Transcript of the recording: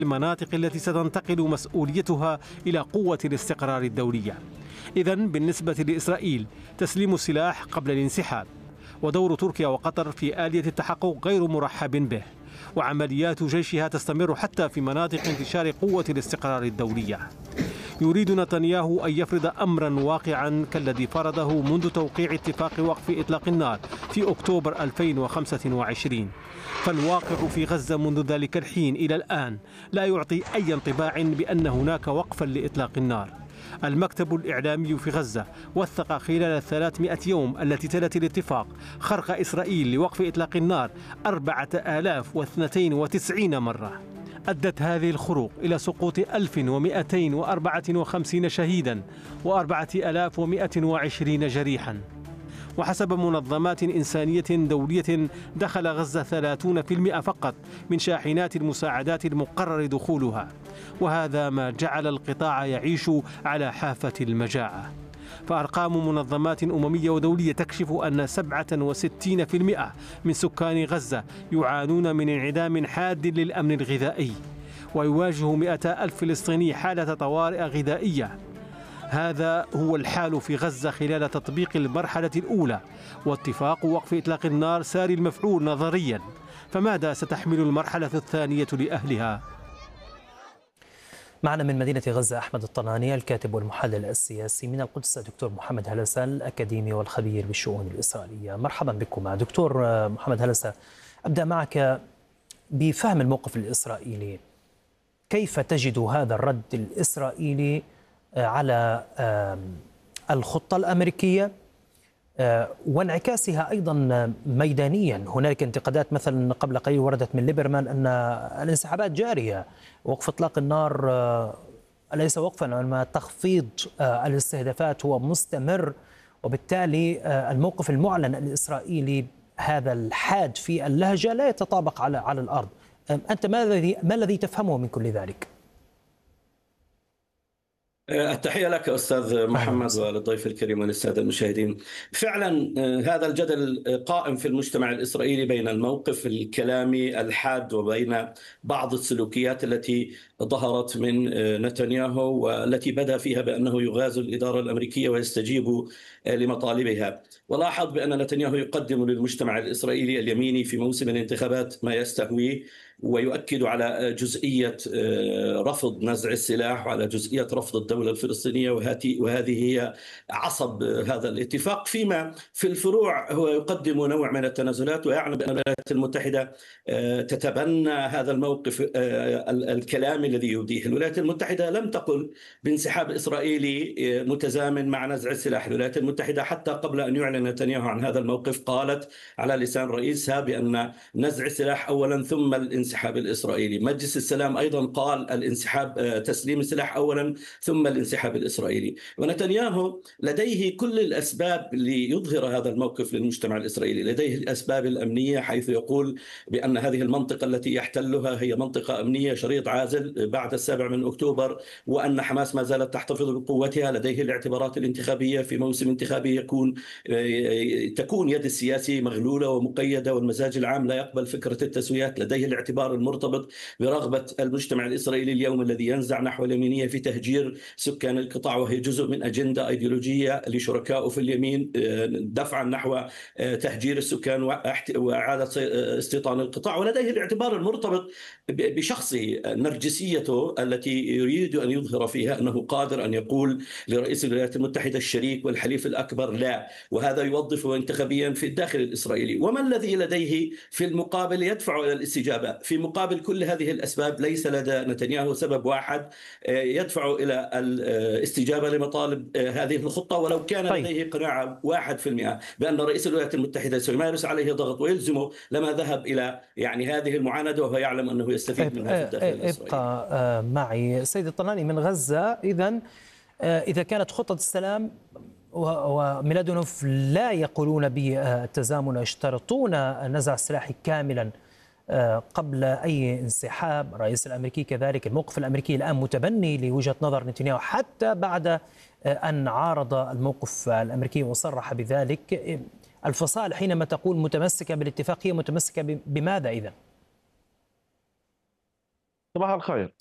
المناطق التي ستنتقل مسؤوليتها إلى قوة الاستقرار الدولية. إذن بالنسبة لإسرائيل تسليم السلاح قبل الانسحاب، ودور تركيا وقطر في آلية التحقق غير مرحب به، وعمليات جيشها تستمر حتى في مناطق انتشار قوة الاستقرار الدولية. يريد نتنياهو أن يفرض أمرا واقعا كالذي فرضه منذ توقيع اتفاق وقف إطلاق النار في أكتوبر 2025، فالواقع في غزة منذ ذلك الحين إلى الآن لا يعطي أي انطباع بأن هناك وقفا لإطلاق النار. المكتب الإعلامي في غزة وثق خلال 300 يوم التي تلت الاتفاق خرق إسرائيل لوقف إطلاق النار 4092 مرة. أدت هذه الخروق إلى سقوط 1254 شهيدا و4120 جريحا. وحسب منظمات إنسانية دولية دخل غزة 30% فقط من شاحنات المساعدات المقرر دخولها، وهذا ما جعل القطاع يعيش على حافة المجاعة. فأرقام منظمات أممية ودولية تكشف أن 67% من سكان غزة يعانون من انعدام حاد للأمن الغذائي، ويواجه 200 ألف فلسطيني حالة طوارئ غذائية. هذا هو الحال في غزة خلال تطبيق المرحلة الأولى، واتفاق وقف إطلاق النار ساري المفعول نظريا، فماذا ستحمل المرحلة الثانية لأهلها؟ معنا من مدينة غزة أحمد الطناني الكاتب والمحلل السياسي، من القدس دكتور محمد هلسة الأكاديمي والخبير بالشؤون الإسرائيلية. مرحبا بكم. دكتور محمد هلسة، أبدأ معك بفهم الموقف الإسرائيلي. كيف تجد هذا الرد الإسرائيلي على الخطة الأمريكية وانعكاسها أيضا ميدانيا؟ هناك انتقادات مثلا قبل قليل وردت من ليبرمان أن الانسحابات جارية، وقف إطلاق النار ليس وقفا وإنما تخفيض الاستهدافات هو مستمر، وبالتالي الموقف المعلن الإسرائيلي هذا الحاد في اللهجة لا يتطابق على الأرض. أنت ما الذي تفهمه من كل ذلك؟ التحية لك أستاذ محمد وللضيف الكريم وللسادة المشاهدين. فعلا هذا الجدل قائم في المجتمع الإسرائيلي بين الموقف الكلامي الحاد وبين بعض السلوكيات التي ظهرت من نتنياهو، والتي بدأ فيها بأنه يغازل الإدارة الأمريكية ويستجيب لمطالبها. ولاحظ بأن نتنياهو يقدم للمجتمع الإسرائيلي اليميني في موسم الانتخابات ما يستهويه، ويؤكد على جزئية رفض نزع السلاح وعلى جزئية رفض الدولة الفلسطينية، وهذه هي عصب هذا الاتفاق. فيما في الفروع هو يقدم نوع من التنازلات، ويعلم بأن الولايات المتحدة تتبنى هذا الموقف الكلامي الذي يبديه. الولايات المتحدة لم تقل بانسحاب إسرائيلي متزامن مع نزع السلاح. الولايات المتحدة حتى قبل أن يعلن نتنياهو عن هذا الموقف قالت على لسان رئيسها بأن نزع السلاح أولا ثم الانسحاب الإسرائيلي. مجلس السلام أيضا قال الانسحاب، تسليم السلاح أولا ثم الانسحاب الإسرائيلي. ونتنياهو لديه كل الأسباب ليظهر هذا الموقف للمجتمع الإسرائيلي. لديه الأسباب الأمنية، حيث يقول بأن هذه المنطقة التي يحتلها هي منطقة أمنية شريط عازل بعد 7 أكتوبر، وأن حماس ما زالت تحتفظ بقوتها. لديه الاعتبارات الانتخابية، في موسم انتخابي تكون يد السياسي مغلولة ومقيدة، والمزاج العام لا يقبل فكرة التسويات. لديه الاعتبار المرتبط برغبة المجتمع الإسرائيلي اليوم الذي ينزع نحو اليمينية في تهجير سكان القطاع، وهي جزء من أجندة أيديولوجية لشركائه في اليمين دفعا نحو تهجير السكان وإعادة استيطان القطاع. ولديه الاعتبار المرتبط بشخصه، نرجسيته التي يريد أن يظهر فيها أنه قادر أن يقول لرئيس الولايات المتحدة الشريك والحليف الأكبر لا، وهذا يوظفه انتخابيا في الداخل الإسرائيلي. وما الذي لديه في المقابل يدفع إلى الاستجابة؟ في مقابل كل هذه الأسباب ليس لدى نتنياهو سبب واحد يدفع إلى الاستجابة لمطالب هذه الخطة، ولو كان لديه قناعة 1% بأن رئيس الولايات المتحدة سيمارس عليه ضغط ويلزمه لما ذهب إلى هذه المعاندة، وهو يعلم أنه يستفيد منها في الداخل الإسرائيلي. ابقى معي سيد الطناني من غزة. إذا كانت خطة السلام وميلادونوف لا يقولون بالتزامن، يشترطون نزع السلاح كاملا قبل أي انسحاب. الرئيس الأمريكي كذلك، الموقف الأمريكي الآن متبني لوجهة نظر نتنياهو حتى بعد أن عارض الموقف الأمريكي وصرح بذلك. الفصائل حينما تقول متمسكة بالاتفاق هي متمسكة بماذا إذن؟ صباح الخير.